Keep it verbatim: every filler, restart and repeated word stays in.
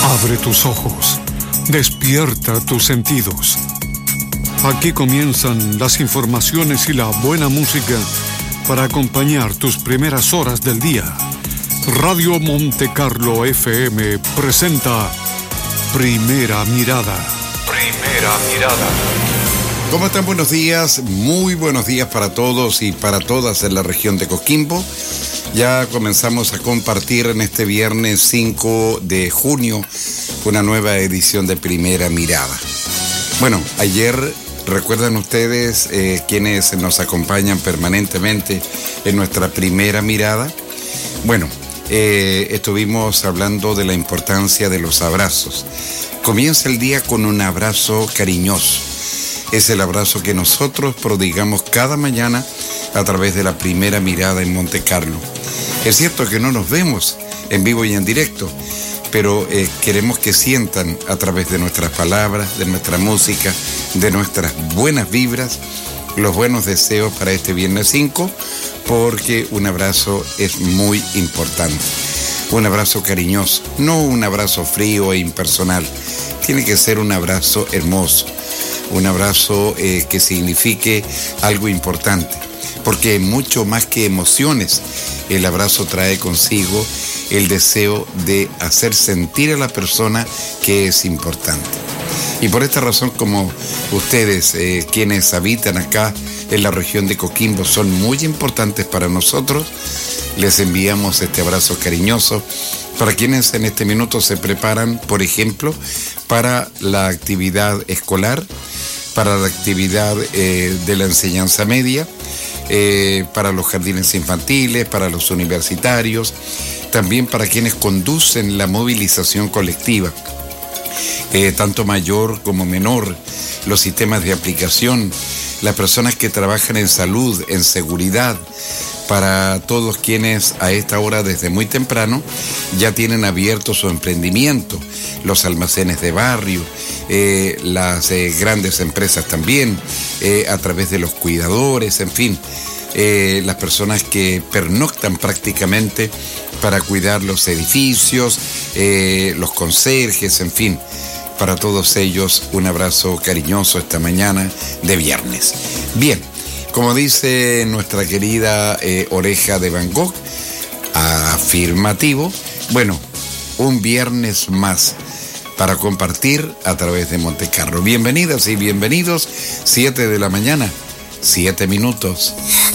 Abre tus ojos, despierta tus sentidos. Aquí comienzan las informaciones y la buena música para acompañar tus primeras horas del día. Radio Monte Carlo F M presenta Primera Mirada. Primera Mirada. ¿Cómo están? Buenos días, muy buenos días para todos y para todas en la región de Coquimbo. Ya comenzamos a compartir en este viernes cinco de junio una nueva edición de Primera Mirada. Bueno, ayer, recuerdan ustedes, eh, quienes nos acompañan permanentemente en nuestra Primera Mirada, bueno, eh, estuvimos hablando de la importancia de los abrazos. Comienza el día con un abrazo cariñoso. Es el abrazo que nosotros prodigamos cada mañana a través de la Primera Mirada en Monte Carlo. Es cierto que no nos vemos en vivo y en directo, pero eh, queremos que sientan a través de nuestras palabras, de nuestra música, de nuestras buenas vibras, los buenos deseos para este viernes cinco, porque un abrazo es muy importante. Un abrazo cariñoso, no un abrazo frío e impersonal. Tiene que ser un abrazo hermoso, un abrazo eh, que signifique algo importante, porque mucho más que emociones, el abrazo trae consigo el deseo de hacer sentir a la persona que es importante. Y por esta razón, como ustedes, eh, quienes habitan acá en la región de Coquimbo, son muy importantes para nosotros, les enviamos este abrazo cariñoso para quienes en este minuto se preparan, por ejemplo, para la actividad escolar, para la actividad eh, de la enseñanza media, eh, para los jardines infantiles, para los universitarios, también para quienes conducen la movilización colectiva, eh, tanto mayor como menor, los sistemas de aplicación, las personas que trabajan en salud, en seguridad, para todos quienes a esta hora desde muy temprano ya tienen abierto su emprendimiento, los almacenes de barrio, eh, las eh, grandes empresas también, eh, a través de los cuidadores, en fin, eh, las personas que pernoctan prácticamente para cuidar los edificios, eh, los conserjes, en fin. Para todos ellos un abrazo cariñoso esta mañana de viernes. Bien. Como dice nuestra querida eh, Oreja de Van Gogh, afirmativo, bueno, un viernes más para compartir a través de Monte Carlo. Bienvenidas y bienvenidos, siete de la mañana, siete minutos.